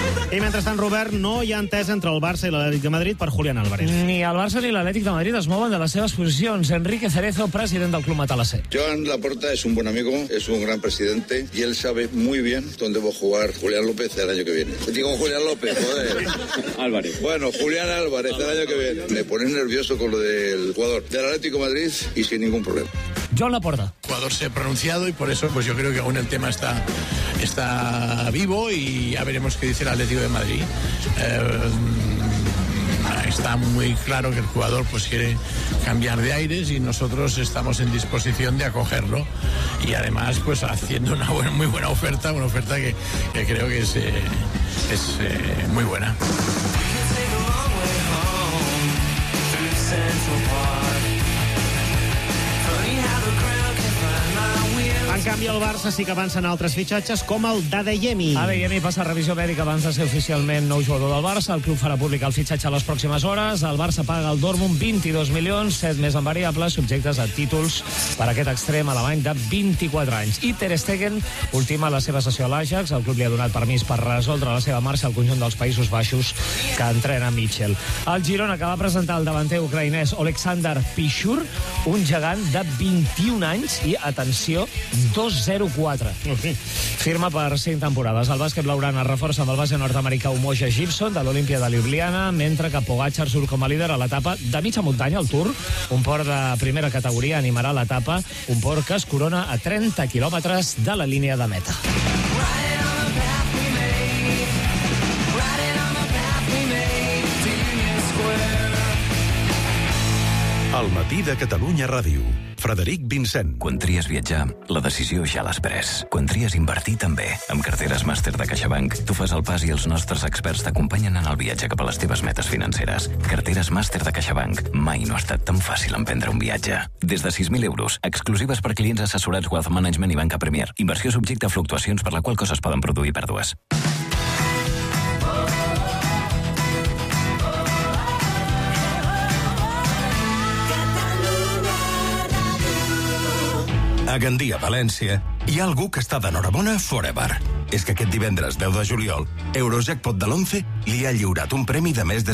I mentrestant, Robert, no hi ha entesa entre el Barça i l'Atlètic de Madrid per Julián Álvarez. Ni el Barça ni l'Atlètic de Madrid es mouen de les seves posicions. Enrique Cerezo, president del Club Matalassé. Joan Laporta es un buen amigo, es un gran presidente y él sabe muy bien dónde va a jugar Julián López el año que viene. Digo Julián López, joder. Álvarez. Bueno, Julián Álvarez el año que viene. Me pones nervioso con lo del jugador del Atlético de Madrid y sin ningún problema. Joan Laporta. El jugador se ha pronunciado y por eso pues yo creo que aún el tema está vivo y ya veremos qué dice el Atlético de Madrid. Está muy claro que el jugador pues quiere cambiar de aires y nosotros estamos en disposición de acogerlo y además pues haciendo una muy buena oferta, una oferta que creo que es muy buena. En canvi, el Barça sí que avança en altres fitxatges, com el d'Adeyemi. Adeyemi passa revisió mèdica abans de ser oficialment nou jugador del Barça. El club farà públic el fitxatge a les pròximes hores. El Barça paga al Dortmund 22 milions, 7 més en variables, subjectes a títols per aquest extrem alemany de 24 anys. I Ter Stegen ultima la seva sessió a l'Ajax. El club li ha donat permís per resoldre la seva marxa al conjunt dels Països Baixos que entrena Mitchell. El Girona, que va presentar el davanter ucraïnès Oleksandr Pichur, un gegant de 21 anys i, atenció, 2-0-4. Firma per 5 temporades. El bàsquet blaugrana es reforça amb el base nord-americà Umoja Gibson de l'Olimpia de Ljubljana, mentre que Pogačar surt com a líder a l'etapa de mitja muntanya, el Tour. Un port de primera categoria animarà l'etapa, un port que es corona a 30 quilòmetres de la línia de meta. El matí de Catalunya Ràdio. Frederic Vincent. Quan tries viatjar, la decisió ja l'has pres. Quan tries invertir, també. Amb carteres màster de CaixaBank, tu fas el pas i els nostres experts t'acompanyen en el viatge cap a les teves metes financeres. Carteres màster de CaixaBank. Mai no ha estat tan fàcil emprendre un viatge. Des de 6.000 euros, exclusives per clients assessorats Wealth Management i Banca Premier. Inversió subjecte a fluctuacions per la qual cosa es poden produir pèrdues. A Gandia, València, hi ha algú que està d'enhorabona forever. És que aquest divendres 10 de juliol, Eurojackpot de l'11 li ha lliurat un premi de més de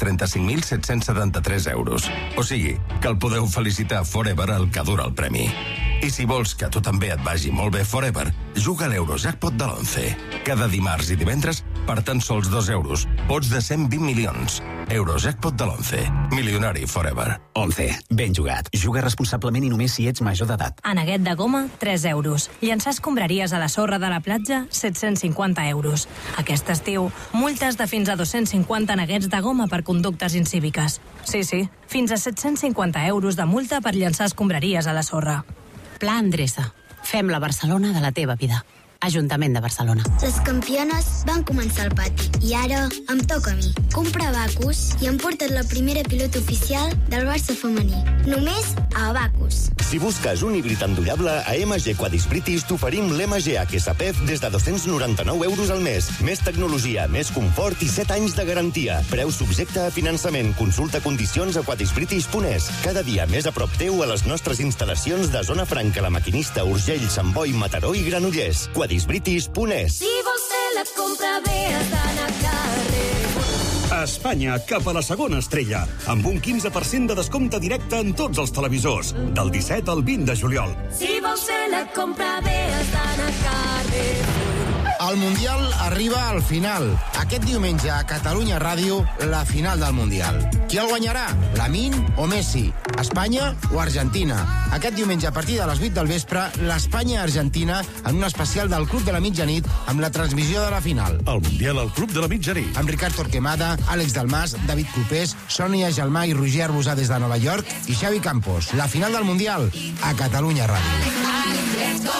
535.773 euros. O sigui, que el podeu felicitar forever el que dura el premi. I si vols que tu també et vagi molt bé forever, juga a l'Eurojackpot de l'11. Cada dimarts i divendres, per tan sols 2 euros, pots de 120 milions. Eurojackpot de l'11. Milionari forever. 11. Ben jugat. Juga responsablement i només si ets major d'edat. Aneguet de goma, 3 euros. Llançar escombraries a la sorra de la platja, 750 euros. Aquest estiu, multes de fins a 250 aneguets de goma per conductes incíviques. Sí, fins a 750 euros de multa per llançar escombraries a la sorra. Pla Endreça. Fem la Barcelona de la teva vida. Ajuntament de Barcelona. Les campiones van començar al pati i ara em toca a mi. Comprar Abacus i em portes la primera pilota oficial del Barça femení. Només a Abacus. Si busques un híbrid endollable, a MG Quadis British t'oferim l'MG HSPF des de 299 euros al mes. Més tecnologia, més confort i 7 anys de garantia. Preu subjecte a finançament. Consulta condicions a quadisbritish.es. Cada dia més a prop teu a les nostres instal·lacions de Zona Franca, La Maquinista, Urgell, Sant Boi, Mataró i Granollers. Quadisbritish.es. Si vols fer la compra bé, has d'anar a carrer. Espanya cap a la segona estrella, amb un 15% de descompte directe en tots els televisors, del 17 al 20 de juliol. Si vols fer la compra bé, has d'anar a carrer. El Mundial arriba al final. Aquest diumenge a Catalunya Ràdio, la final del Mundial. Qui el guanyarà? Lamine o Messi? Espanya o Argentina? Aquest diumenge a partir de les 8 del vespre, l'Espanya-Argentina en un especial del Club de la Mitjanit amb la transmissió de la final. El Mundial al Club de la Mitjanit. Amb Ricard Torquemada, Àlex Dalmas, David Clopés, Sònia Gelmà i Roger Arbusà des de Nova York i Xavi Campos. La final del Mundial a Catalunya Ràdio.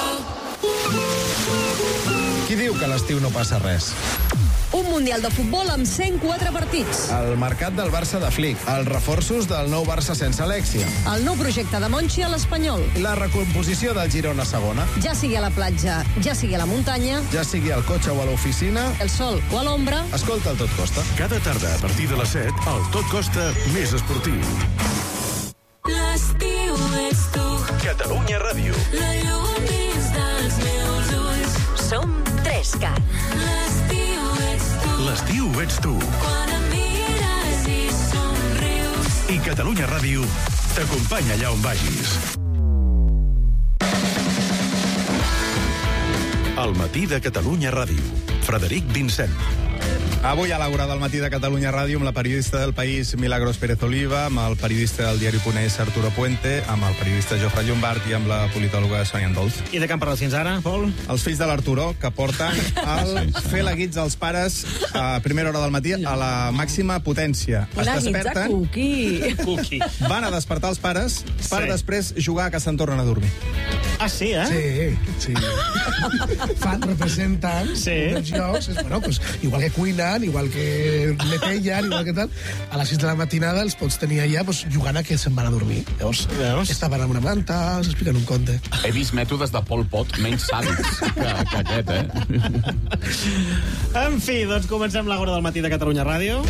Qui diu que a l'estiu no passa res? Un Mundial de futbol amb 104 partits. El mercat del Barça de Flick. Els reforços del nou Barça sense Alexia. El nou projecte de Monchi a l'Espanyol. La recomposició del Girona segona. Ja sigui a la platja, ja sigui a la muntanya. Ja sigui al cotxe o a l'oficina. El sol o a l'ombra. Escolta el Tot Costa. Cada tarda a partir de les 7, el Tot Costa més esportiu. L'estiu ets tu. Catalunya Ràdio. La llum dins dels meus ulls. Som 3Cat. L'estiu ets tu. L'estiu ets tu. Quan em mires i somrius. I Catalunya Ràdio t'acompanya allà on vagis. El matí de Catalunya Ràdio. Frederic Vincent. Avui a l'Aura del matí de Catalunya Ràdio amb la periodista del País Milagros Pérez Oliva, amb el periodista del diari.es Arturo Puente, amb el periodista Jofre Llombart i amb la politòloga Sònia Andols. I de què hem parlat fins ara, Pol? Els fills de l'Arturo, que porten el fer la guitza als pares a primera hora del matí a la màxima potència. La guitza cookie. Van a despertar els pares per després jugar a que se'n tornen a dormir. Ah, sí, eh? Sí. Representen uns llocs, bueno, pues, igual que cuinen, igual que netellen, igual que tal, a les 6 de la matinada els pots tenir allà pues, jugant a que se'n van a dormir. Llavors, estaven amb una manta, els expliquen un conte. He vist mètodes de Pol Pot menys sàdics que aquest, En fi, doncs comencem l'Agora del matí de Catalunya Ràdio.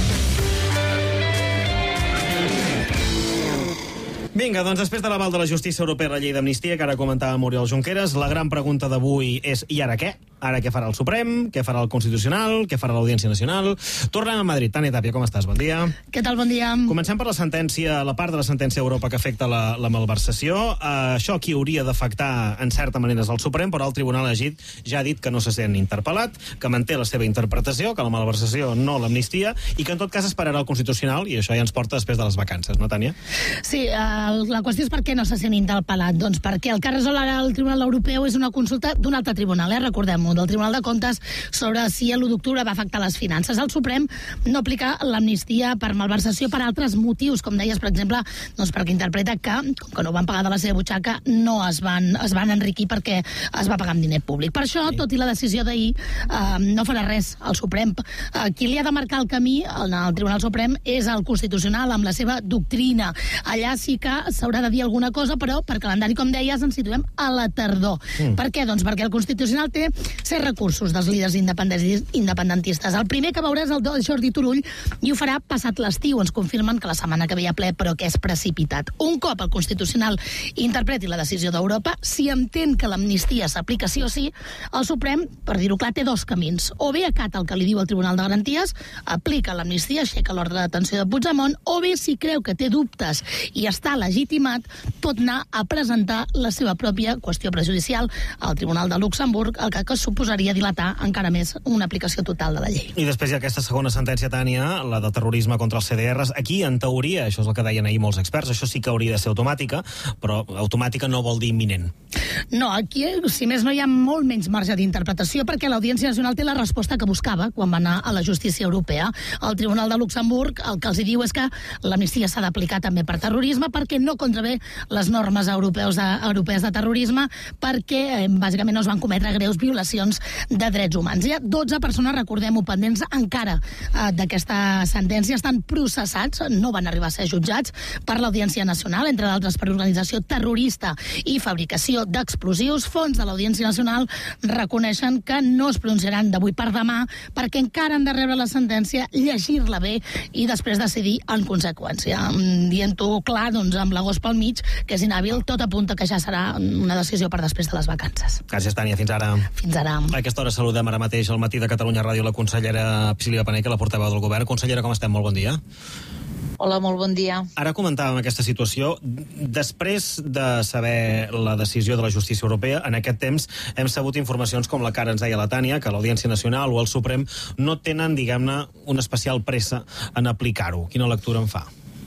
Vinga, doncs després de l'aval de la justícia europea a la llei d'amnistia, que ara comentava Oriol Junqueras, la gran pregunta d'avui és i ara què? Ara què farà el Suprem? Què farà el Constitucional? Què farà l'Audiència Nacional? Tornem a Madrid. Tània Tàpia, com estàs? Bon dia. Què tal? Bon dia. Comencem per la sentència, la part de la sentència a Europa que afecta la malversació. Això aquí hauria d'afectar en certa manera al Suprem, però el Tribunal ja ha dit que no se sent interpel·lat, que manté la seva interpretació, que la malversació no l'amnistia, i que en tot cas esperarà el Constitucional, i això ja ens porta després de les vacances, no, Tània? Sí, la qüestió és per què no se sent interpel·lat. Doncs perquè el que resol ara el Tribunal Europeu és una consulta d'un altre tribunal, recordem-ho, del Tribunal de Comptes, sobre si l'1 d'octubre va afectar les finances. El Suprem no aplica l'amnistia per malversació per altres motius, com deies, per exemple, doncs perquè interpreta que, com que no van pagar de la seva butxaca, no es van enriquir perquè es va pagar amb diner públic. Per això, tot i la decisió d'ahir, no farà res al Suprem. Qui li ha de marcar el camí al Tribunal Suprem és el Constitucional, amb la seva doctrina. Allà sí que s'haurà de dir alguna cosa, però per calendari, com deies, ens situem a la tardor. Per què? Doncs perquè el Constitucional té 6 recursos dels líders independentistes. El primer que veurà és el de Jordi Turull i ho farà passat l'estiu. Ens confirmen que la setmana que ve hi ha ple, però que és precipitat. Un cop el Constitucional interpreti la decisió d'Europa, si entén que l'amnistia s'aplica sí o sí, el Suprem, per dir-ho clar, té 2 camins. O bé acata el que li diu el Tribunal de Garanties, aplica l'amnistia, aixeca l'ordre de detenció de Puigdemont, o bé, si creu que té dubtes i està legitimat, pot anar a presentar la seva pròpia qüestió prejudicial al Tribunal de Luxemburg, el que suposaria dilatar encara més una aplicació total de la llei. I després hi ha aquesta segona sentència, Tània, la de terrorisme contra els CDRs. Aquí, en teoria, això és el que deien ahir molts experts, això sí que hauria de ser automàtica, però automàtica no vol dir imminent. No, aquí, si més no, hi ha molt menys marge d'interpretació, perquè l'Audiència Nacional té la resposta que buscava quan va anar a la justícia europea. El Tribunal de Luxemburg el que els diu és que l'amnistia s'ha d'aplicar també per terrorisme, perquè no contravé les normes europees de terrorisme, perquè bàsicament no es van cometre greus violacions de drets humans. Hi ha 12 persones, recordem-ho, pendents encara d'aquesta sentència, estan processats, no van arribar a ser jutjats per l'Audiència Nacional, entre d'altres per organització terrorista i fabricació d'explosius. Fons de l'Audiència Nacional reconeixen que no es pronunciaran d'avui per demà perquè encara han de rebre la sentència, llegir-la bé i després decidir en conseqüència. Dient-ho clar, doncs, amb l'agost pel mig, que és inhàbil, tot apunta que ja serà una decisió per després de les vacances. Gràcies, Tània. Fins ara. Fins ara. A aquesta hora saludem ara mateix al matí de Catalunya Ràdio la consellera Sílvia Paneque, la portaveu del govern. Consellera, com estem? Molt bon dia. Hola, molt bon dia. Ara comentàvem aquesta situació. Després de saber la decisió de la justícia europea, en aquest temps hem sabut informacions com la que ara ens deia la Tània, que l'Audiència Nacional o el Suprem no tenen, diguem-ne, una especial pressa en aplicar-ho. Quina lectura en fa?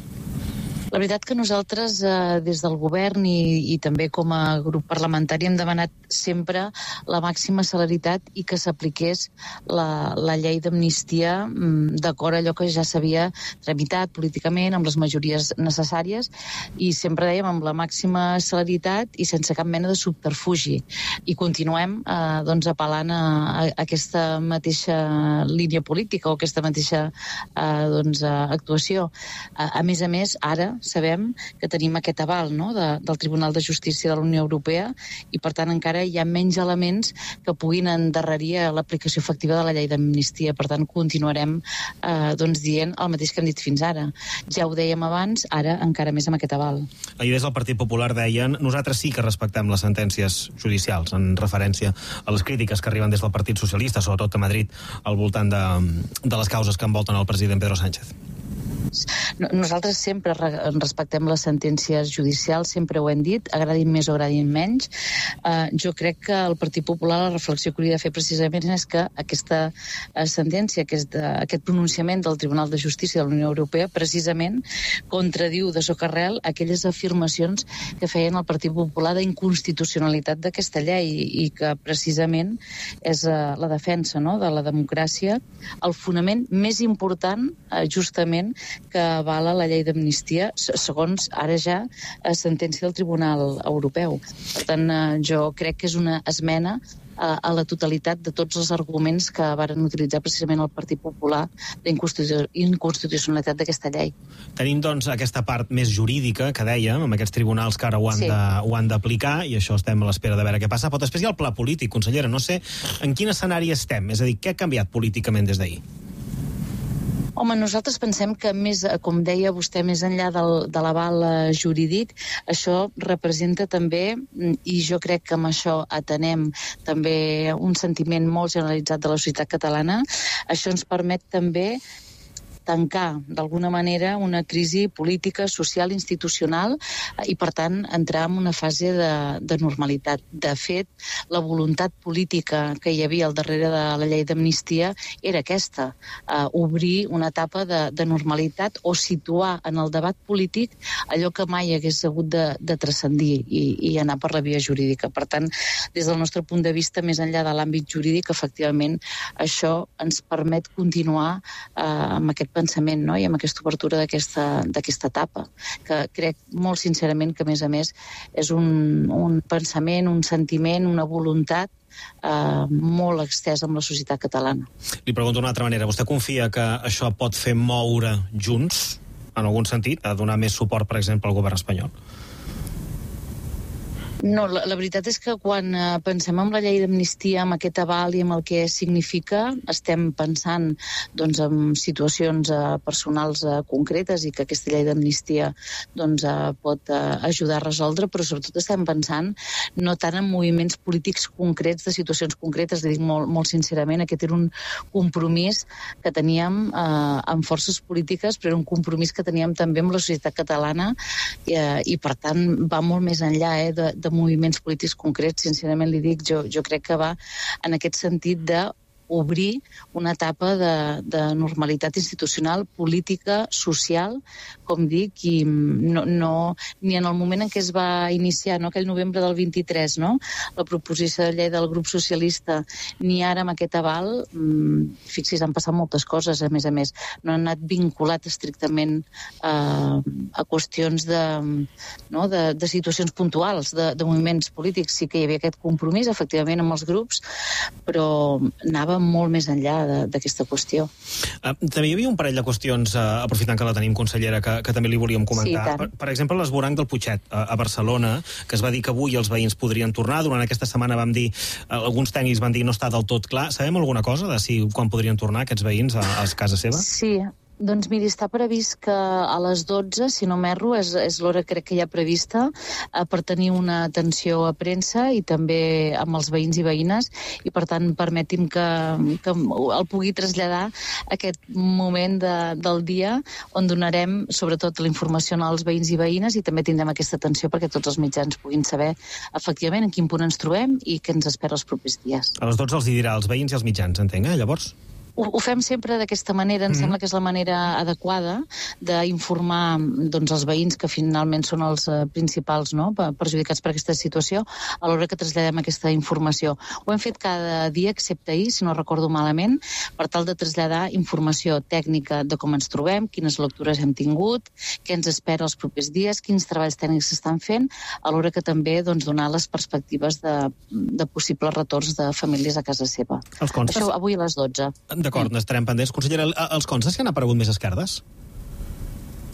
La veritat que nosaltres, des del govern i també com a grup parlamentari, hem demanat sempre la màxima celeritat i que s'apliqués la llei d'amnistia d'acord a allò que ja s'havia tramitat políticament, amb les majories necessàries, i sempre dèiem amb la màxima celeritat i sense cap mena de subterfugi. I continuem apel·lant a aquesta mateixa línia política o aquesta mateixa actuació. A més, ara sabem que tenim aquest aval, no?, del Tribunal de Justícia de la Unió Europea i, per tant, encara hi ha menys elements que puguin endarrerir l'aplicació efectiva de la llei d'amnistia. Per tant, continuarem dient el mateix que hem dit fins ara. Ja ho dèiem abans, ara encara més amb aquest aval. Ahir des del Partit Popular deien nosaltres sí que respectem les sentències judicials, en referència a les crítiques que arriben des del Partit Socialista, sobretot a Madrid, al voltant de les causes que envolten el president Pedro Sánchez. Nosaltres sempre respectem les sentències judicials, sempre ho hem dit, agradin més o agradin menys. Jo crec que el Partit Popular, la reflexió que hauria de fer precisament és que aquesta sentència, aquest pronunciament del Tribunal de Justícia de la Unió Europea, precisament contradiu de socarrel aquelles afirmacions que feien el Partit Popular d'inconstitucionalitat d'aquesta llei i que precisament és la defensa, no?, de la democràcia, el fonament més important, justament, que avala la llei d'amnistia, segons ara ja sentència del Tribunal Europeu. Per tant, jo crec que és una esmena a la totalitat de tots els arguments que varen utilitzar precisament el Partit Popular d'inconstitucionalitat d'aquesta llei. Tenim, doncs, aquesta part més jurídica, que dèiem, amb aquests tribunals que ara ho han d'aplicar, i això estem a l'espera de veure què passa. Però després hi ha el pla polític, consellera. No sé en quin escenari estem, és a dir, què ha canviat políticament des d'ahir? Home, nosaltres pensem que, com deia vostè, més enllà de l'aval jurídic, això representa també, i jo crec que amb això atenem també un sentiment molt generalitzat de la societat catalana, això ens permet també tancar, d'alguna manera, una crisi política, social, institucional i, per tant, entrar en una fase de normalitat. De fet, la voluntat política que hi havia al darrere de la llei d'amnistia era aquesta, obrir una etapa de normalitat o situar en el debat polític allò que mai hagués hagut de transcendir i anar per la via jurídica. Per tant, des del nostre punt de vista, més enllà de l'àmbit jurídic, efectivament, això ens permet continuar amb aquest pensament, no?, i amb aquesta obertura d'aquesta etapa, que crec molt sincerament que, a més, és un pensament, un sentiment, una voluntat molt extesa amb la societat catalana. Li pregunto d'una altra manera. Vostè confia que això pot fer moure Junts, en algun sentit, a donar més suport, per exemple, al govern espanyol? No, la veritat és que quan pensem en la llei d'amnistia, amb aquest aval i amb el que significa, estem pensant, doncs, en situacions personals concretes i que aquesta llei d'amnistia, doncs, pot ajudar a resoldre, però sobretot estem pensant no tant en moviments polítics concrets de situacions concretes. Li dic molt sincerament, aquest era un compromís que teníem amb forces polítiques, però era un compromís que teníem també amb la societat catalana i per tant, va molt més enllà de moviments polítics concrets. Sincerament li dic, jo crec que va en aquest sentit d'obrir una etapa de normalitat institucional, política, social, com dic, i no ni en el moment en què es va iniciar, no, aquell novembre del 23, no, la proposició de llei del grup socialista, ni ara amb aquest aval, fixi's, han passat moltes coses, a més, no han anat vinculat estrictament a qüestions de situacions puntuals, de moviments polítics. Sí que hi havia aquest compromís, efectivament, amb els grups, però anava molt més enllà d'aquesta qüestió. També hi havia un parell de qüestions, aprofitant que la tenim, consellera, que també li volíem comentar. Sí, per exemple, l'esvoranc del Putxet a Barcelona, que es va dir que avui els veïns podrien tornar. Durant aquesta setmana alguns tècnics van dir no està del tot clar. Sabem alguna cosa de quan podrien tornar aquests veïns a casa seva? Sí. Doncs miri, està previst que a les 12, si no m'erro, és l'hora crec que hi ha prevista per tenir una atenció a premsa i també amb els veïns i veïnes, i per tant permeti'm que el pugui traslladar aquest moment del dia on donarem sobretot la informació als veïns i veïnes i també tindrem aquesta atenció perquè tots els mitjans puguin saber efectivament en quin punt ens trobem i què ens espera els propers dies. A les 12 els dirà als veïns i als mitjans, entenc, llavors? Ho fem sempre d'aquesta manera, em sembla que és la manera adequada d'informar els veïns que finalment són els principals perjudicats per aquesta situació a l'hora que traslladem aquesta informació. Ho hem fet cada dia, excepte ahir, si no recordo malament, per tal de traslladar informació tècnica de com ens trobem, quines lectures hem tingut, què ens espera els propers dies, quins treballs tècnics s'estan fent, alhora que també donar les perspectives de possibles retorns de famílies a casa seva. Això avui a les 12. D'acord, n'estarem pendents. Consellera, els conses que han aparegut més esquerdes?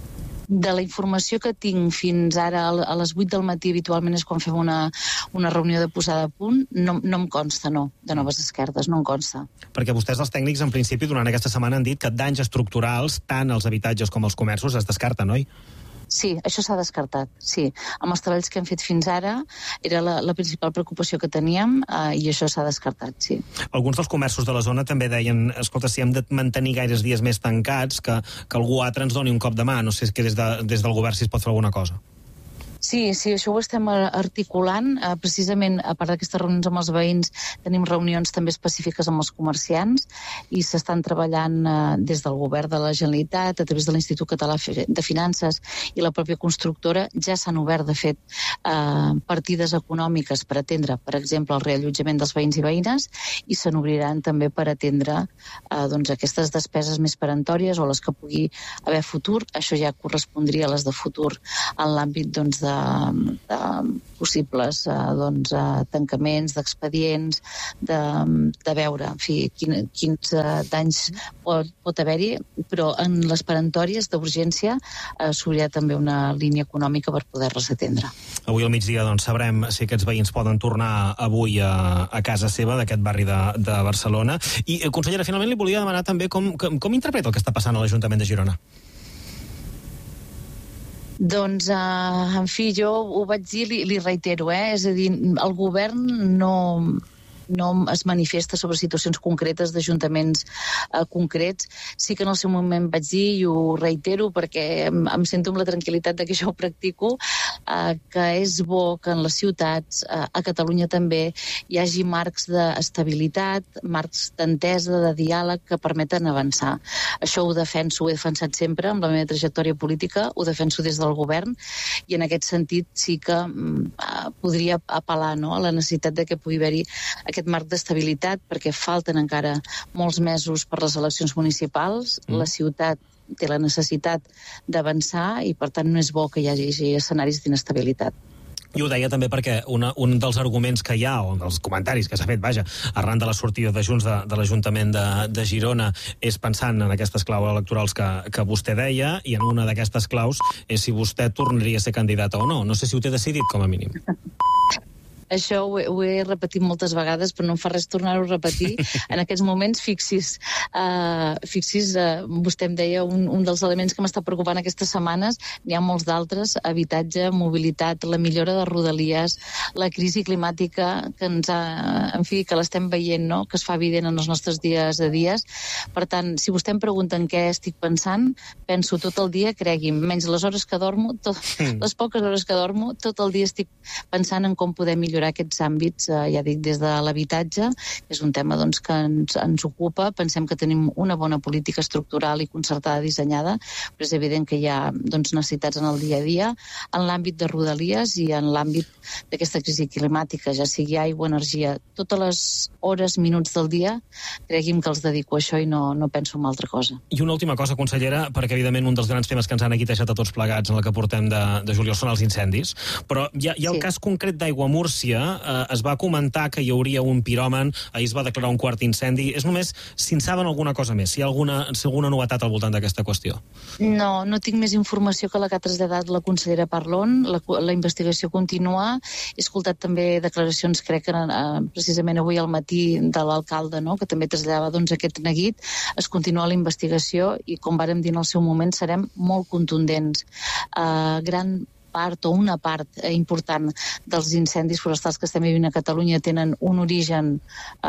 De la informació que tinc fins ara, a les 8 del matí habitualment és quan fem una reunió de posada a punt, no em consta, no, de Noves Esquerdes, no em consta. Perquè vostès, els tècnics, en principi, durant aquesta setmana han dit que danys estructurals, tant als habitatges com als comerços, es descarten, oi? Sí, això s'ha descartat, sí. Amb els treballs que hem fet fins ara era la principal preocupació que teníem i això s'ha descartat, sí. Alguns dels comerços de la zona també deien, escolta, si hem de mantenir gaires dies més tancats, que algú altre ens doni un cop de mà. No sé, és que des del govern si es pot fer alguna cosa. Sí, això ho estem articulant. Precisament, a part d'aquestes reunions amb els veïns, tenim reunions també específiques amb els comerciants i s'estan treballant des del govern de la Generalitat, a través de l'Institut Català de Finances i la pròpia constructora. Ja s'han obert, de fet, partides econòmiques per atendre, per exemple, el reallotjament dels veïns i veïnes, i se n'obriran també per atendre aquestes despeses més peremptòries o les que pugui haver futur. Això ja correspondria a les de futur en l'àmbit de possibles tancaments, d'expedients, de veure, en fi, quins danys pot haver-hi, però en les peremptòries d'urgència s'obrirà també una línia econòmica per poder-les atendre. Avui al migdia sabrem si aquests veïns poden tornar avui a casa seva, d'aquest barri de Barcelona. I, consellera, finalment li volia demanar també com interpreta el que està passant a l'Ajuntament de Girona. Doncs, en fi, jo ho vaig dir, li reitero, és a dir, el govern no es manifesta sobre situacions concretes d'ajuntaments concrets. Sí que en el seu moment vaig dir, i ho reitero perquè em sento amb la tranquil·litat que jo ho practico, que és bo que en les ciutats, a Catalunya també, hi hagi marcs d'estabilitat, marcs d'entesa, de diàleg que permeten avançar. Això ho defenso, ho he defensat sempre amb la meva trajectòria política, ho defenso des del govern, i en aquest sentit sí que podria apel·lar a la necessitat de que pugui haver-hi aquest marc d'estabilitat, perquè falten encara molts mesos per les eleccions municipals. La ciutat té la necessitat d'avançar i, per tant, no és bo que hi hagi escenaris d'inestabilitat. I ho deia també perquè un dels arguments que hi ha, o dels comentaris que s'ha fet, arran de la sortida de Junts de l'Ajuntament de Girona, és pensant en aquestes claus electorals que vostè deia, i en una d'aquestes claus és si vostè tornaria a ser candidata o no. No sé si ho té decidit, com a mínim. Això ho he repetit moltes vegades, però no em fa res tornar-ho a repetir. En aquests moments, fixi's, vostè em deia, un dels elements que m'està preocupant aquestes setmanes, n'hi ha molts d'altres: habitatge, mobilitat, la millora de Rodalies, la crisi climàtica que que l'estem veient, que es fa evident en els nostres dies a dies. Per tant, si vostè em pregunta en què estic pensant, penso tot el dia, cregui'm, menys les hores que dormo, les poques hores que dormo, tot el dia estic pensant en com podem millorar aquests àmbits, ja dic, des de l'habitatge, que és un tema que ens ocupa. Pensem que tenim una bona política estructural i concertada dissenyada, però és evident que hi ha necessitats en el dia a dia, en l'àmbit de Rodalies i en l'àmbit d'aquesta crisi climàtica, ja sigui aigua, energia, totes les hores, minuts del dia, cregui'm que els dedico a això i no penso en altra cosa. I una última cosa, consellera, perquè evidentment un dels grans temes que ens han aguitejat a tots plegats en la que portem de juliol són els incendis, però hi ha el cas concret d'Aigua Múrcia. Es va comentar que hi hauria un piròman, ahir es va declarar un quart incendi. És només si en saben alguna cosa més, si hi ha alguna novetat al voltant d'aquesta qüestió. No tinc més informació que la que ha traslladat la consellera Parlon. La investigació continua. He escoltat també declaracions, crec que precisament avui al matí, de l'alcalde, que també traslladava aquest neguit. Es continua la investigació i, com vàrem dir en el seu moment, serem molt contundents. Gran part o una part important dels incendis forestals que estem vivint a Catalunya tenen un origen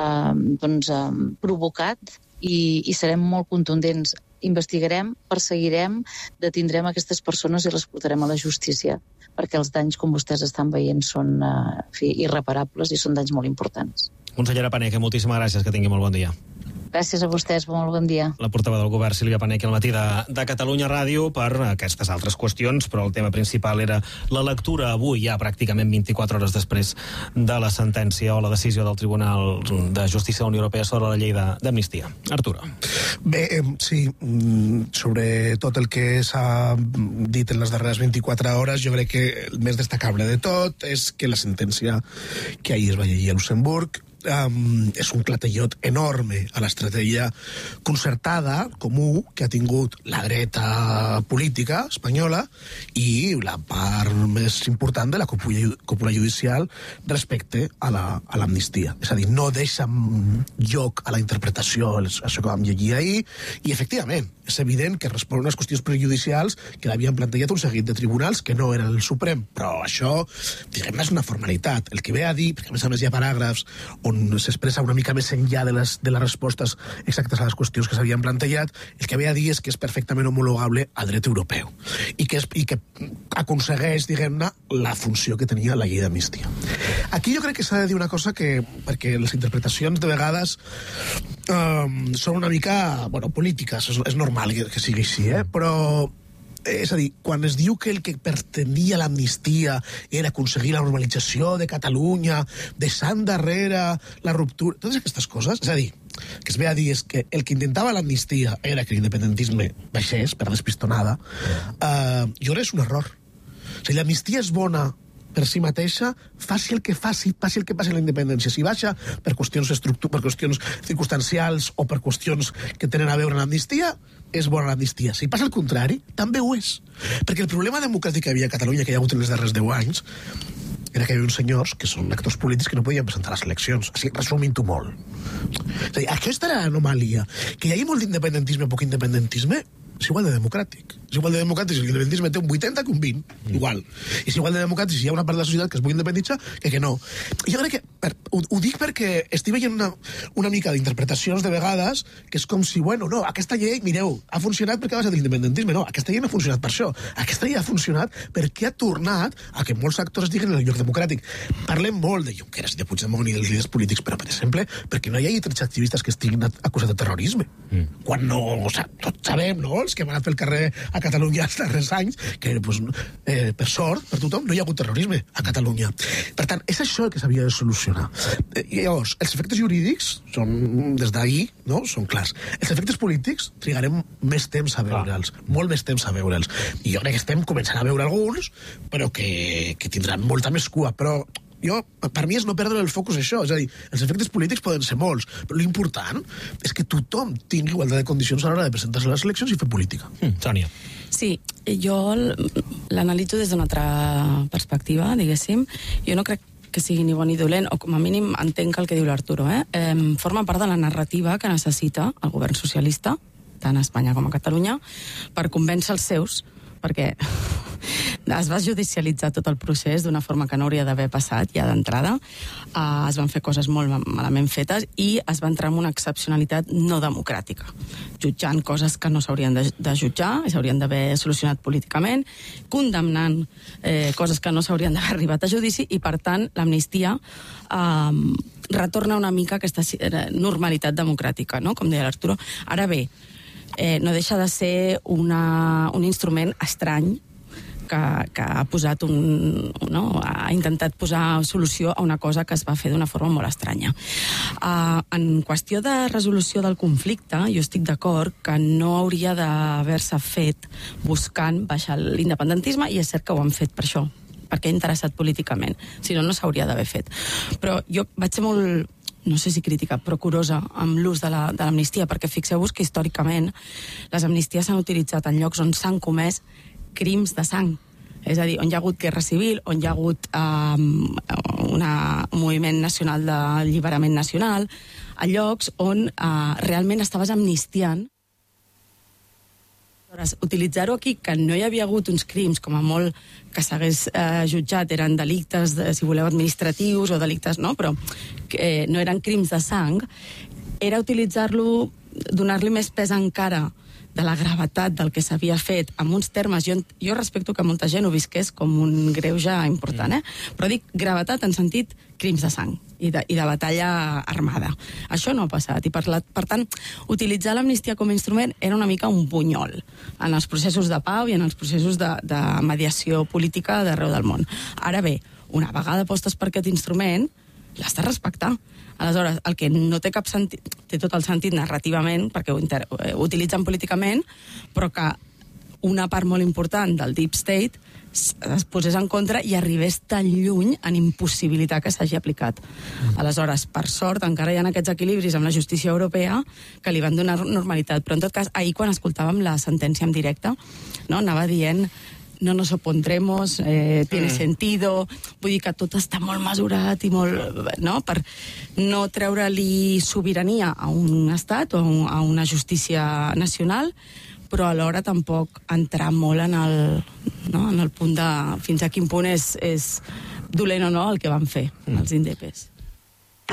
provocat i serem molt contundents. Investigarem, perseguirem, detindrem aquestes persones i les portarem a la justícia, perquè els danys, com vostès estan veient, són irreparables i són danys molt importants. Consellera Paneque, moltíssimes gràcies, que tingui molt bon dia. Gràcies a vostès, molt bon dia. La portaveu del govern, Sílvia Paneque, al matí de Catalunya Ràdio, per aquestes altres qüestions, però el tema principal era la lectura avui, ja pràcticament 24 hores després de la sentència o la decisió del Tribunal de Justícia de la Unió Europea sobre la llei d'amnistia. Arturo. Bé, sí, sobre tot el que s'ha dit en les darreres 24 hores, jo crec que el més destacable de tot és que la sentència que ahir es va llegir a Luxemburg és un clatellot enorme a l'estratègia concertada, comú, que ha tingut la dreta política espanyola i la part més important de la cúpula judicial respecte a l'amnistia. És a dir, no deixa lloc a la interpretació, això que vam llegir ahir, i efectivament, és evident que respon a unes qüestions prejudicials que l'havien plantejat un seguit de tribunals que no eren el Suprem, però això, diguem-ne, és una formalitat. El que ve a dir, perquè a més hi ha paràgrafs on s'expressa una mica més enllà de les respostes exactes a les qüestions que s'havien plantejat, el que ve a dir és que és perfectament homologable al dret europeu i que aconsegueix, diguem-ne, la funció que tenia la llei d'amnistia. Aquí jo crec que s'ha de dir una cosa perquè les interpretacions de vegades són una mica, polítiques, és normal que sigui així, però és a dir, quan es diu que el que pretenia l'amnistia era aconseguir la normalització de Catalunya, deixant darrere la ruptura, totes aquestes coses, és a dir, que es ve a dir és que el que intentava l'amnistia era que l'independentisme baixés per despistonada, jo crec que és un error. O sigui, l'amnistia és bona per si mateixa, faci el que faci, passi el que passi a la independència. Si baixa per qüestions per qüestions circumstancials o per qüestions que tenen a veure amb l'amnistia, és bona l'amnistia. Si passa el contrari, també ho és. Perquè el problema democràtic que havia a Catalunya, que hi ha hagut en els darrers 10 anys, era que hi havia uns senyors que són actors polítics que no podien presentar les eleccions. Així, resumint-ho molt. És a dir, aquesta era l'anomalia. Que hi hagi molt d'independentisme o poc independentisme, és igual de democràtic. És igual de democràtic si l'independentisme té un 80 que un 20. Igual. I és igual de democràtic si hi ha una part de la societat que es pugui independitzar que no. I jo crec que, ho dic perquè estic veient una mica d'interpretacions de vegades que és com si, no, aquesta llei, mireu, ha funcionat perquè va ser l'independentisme. No, aquesta llei no ha funcionat per això. Aquesta llei ha funcionat perquè ha tornat a que molts actors diguin en el lloc democràtic. Parlem molt de Junqueras i de Puigdemont i dels líders polítics, però, per exemple, perquè no hi hagi 13 activistes que estiguin acusats de terrorisme. Quan no, tots sabem, no?, els que hem anat pel carrer a Catalunya els darrers anys, que, per sort, per tothom, no hi ha hagut terrorisme a Catalunya. Per tant, és això el que s'havia de solucionar. I llavors, els efectes jurídics són, des d'ahir, no?, són clars. Els efectes polítics trigarem més temps a veure'ls, molt més temps a veure'ls. I jo crec que estem començant a veure alguns, però que tindran molta més cua. Però per mi és no perdre el focus això, és a dir, els efectes polítics poden ser molts, però l'important és que tothom tingui igualtat de condicions a l'hora de presentar-se a les eleccions i fer política. Sònia. Sí, jo l'analitzo des d'una altra perspectiva, diguéssim. Jo no crec que sigui ni bon ni dolent, o com a mínim entenc el que diu l'Arturo. Forma part de la narrativa que necessita el govern socialista, tant a Espanya com a Catalunya, per convèncer els seus, perquè es va judicialitzar tot el procés d'una forma que no hauria d'haver passat ja d'entrada. Es van fer coses molt malament fetes i es va entrar en una excepcionalitat no democràtica, jutjant coses que no s'haurien de jutjar i s'haurien d'haver solucionat políticament, condemnant coses que no s'haurien d'haver arribat a judici, i per tant l'amnistia retorna una mica a aquesta normalitat democràtica, no?, com deia l'Arturo. Ara bé, no deixa de ser un instrument estrany que ha posat ha intentat posar solució a una cosa que es va fer d'una forma molt estranya. En qüestió de resolució del conflicte, jo estic d'acord que no hauria d'haver-se fet buscant baixar l'independentisme, i és cert que ho han fet per això, perquè ha interessat políticament. Si no, no s'hauria d'haver fet. Però jo vaig ser molt, no sé si crítica, però curosa amb l'ús de l'amnistia, perquè fixeu-vos que històricament les amnisties s'han utilitzat en llocs on s'han comès crims de sang. És a dir, on hi ha hagut guerra civil, on hi ha hagut un moviment nacional d'alliberament nacional, a llocs on realment estaves amnistiant. Utilitzar-ho aquí, que no hi havia hagut uns crims, com a molt que s'hagués jutjat, eren delictes, si voleu, administratius o delictes, no? Però que no eren crims de sang, era utilitzar-lo, donar-li més pes encara de la gravetat del que s'havia fet, amb uns termes, jo respecto que molta gent ho visqués com un greuge important, però dic gravetat en sentit crims de sang i de batalla armada. Això no ha passat, i per tant, utilitzar l'amnistia com a instrument era una mica un bunyol en els processos de pau i en els processos de mediació política d'arreu del món. Ara bé, una vegada postes per aquest instrument, l'has de respectar. Aleshores, el que no té cap sentit, té tot el sentit narrativament, perquè ho utilitzen políticament, però que una part molt important del Deep State es posés en contra i arribés tan lluny en impossibilitar que s'hagi aplicat. Aleshores, per sort, encara hi ha aquests equilibris amb la justícia europea que li van donar normalitat. Però, en tot cas, ahir, quan escoltàvem la sentència en directe, no, anava dient no nos opondremos, tiene sentido... Vull dir que tot està molt mesurat i molt... no? Per no treure-li sobirania a un estat o a una justícia nacional, però alhora tampoc entrar molt en el punt de fins a quin punt és dolent o no el que van fer els indepes.